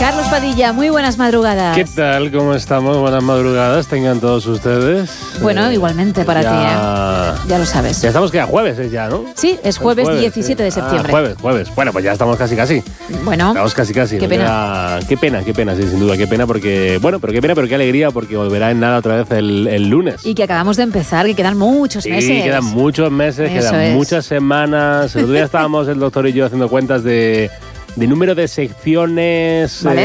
Carlos Padilla, muy buenas madrugadas. ¿Qué tal? ¿Cómo estamos? Buenas madrugadas tengan todos ustedes. Bueno, igualmente para ti, ¿eh? Ya lo sabes. Ya estamos que a jueves ya, ¿no? Sí, es jueves 17 de septiembre. Jueves. Bueno, pues ya estamos casi. Bueno. Estamos casi. Qué pena. Qué pena, sí, sin duda. Qué pena porque... Bueno, pero qué pena, pero qué alegría porque volverá en nada otra vez el lunes. Y que acabamos de empezar, que quedan muchos meses. Sí, quedan muchos meses, muchas semanas. El otro día estábamos el doctor y yo haciendo cuentas de número de secciones, ¿vale?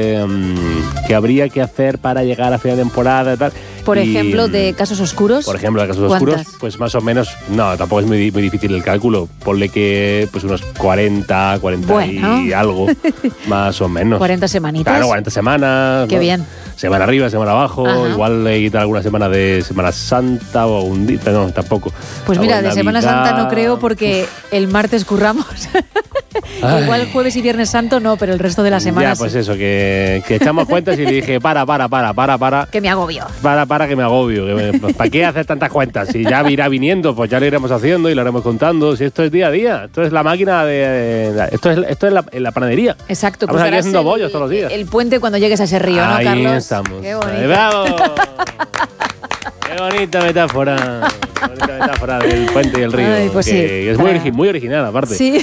Que habría que hacer para llegar a final de temporada y tal. Por ejemplo, de casos oscuros. Por ejemplo, de casos oscuros, pues más o menos, no, tampoco es muy difícil el cálculo. Ponle que pues unos 40 bueno. Y algo, más o menos. 40 semanitas. Claro, 40 semanas. Qué bien. Semana arriba, semana abajo. Ajá. Igual le quitar alguna semana de Semana Santa o un día, no, tampoco. Pues mira, de Semana Santa no creo porque el martes curramos. Igual jueves y viernes santo no, pero el resto de la semana ya, pues sí. Eso, que echamos cuentas y le dije, para. Que me agobio. Para que me agobio. ¿Para qué hacer tantas cuentas? Si ya irá viniendo, pues ya lo iremos haciendo y lo iremos contando. Si esto es día a día, esto es la máquina de... Esto es la panadería. Exacto. Estamos aquí haciendo bollos todos los días. El puente cuando llegues a ese río, ¿no, Carlos? Ahí estamos. Qué bonito. ¡Bravo! Qué bonita metáfora. Bonita metáfora del puente y el río. Ay, pues que sí. Es muy original, aparte. Sí.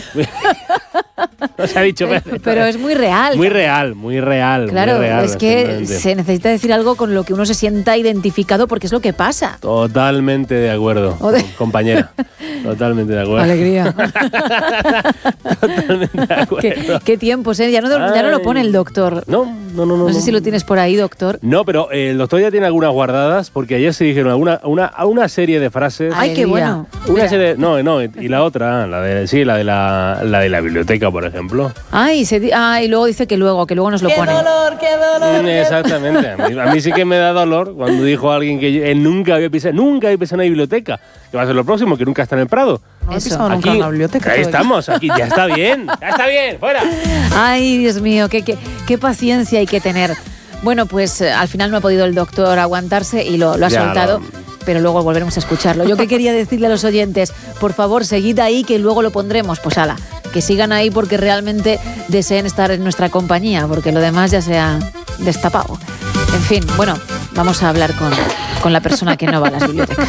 No se ha dicho. Pero es muy real. Muy real. Claro, muy real, es que se necesita decir algo con lo que uno se sienta identificado porque es lo que pasa. Totalmente de acuerdo, compañera. Totalmente de acuerdo. Alegría. Totalmente de acuerdo. ¿Qué tiempos, ¿eh? Ya no lo pone el doctor. No. No sé si lo tienes por ahí, doctor. No, pero el doctor ya tiene algunas guardadas porque ayer se dijeron una serie de frases. Ay, qué bueno. Una serie, no, y la otra, la de la biblioteca, por ejemplo. Y luego dice que luego nos lo pone. ¡Qué dolor! Exactamente. A mí sí que me da dolor cuando dijo alguien que él nunca había pisado en una biblioteca. Que va a ser lo próximo, que nunca está en el Prado. No he pisado nunca en una biblioteca. Ahí estamos, aquí ya está bien, fuera. Ay, Dios mío, qué paciencia hay que tener. Bueno, pues al final no ha podido el doctor aguantarse y lo ha soltado. Pero luego volveremos a escucharlo. Yo que quería decirle a los oyentes, por favor, seguid ahí que luego lo pondremos. Pues ala, que sigan ahí porque realmente deseen estar en nuestra compañía, porque lo demás ya se ha destapado. En fin, bueno, vamos a hablar con la persona que no va a las bibliotecas.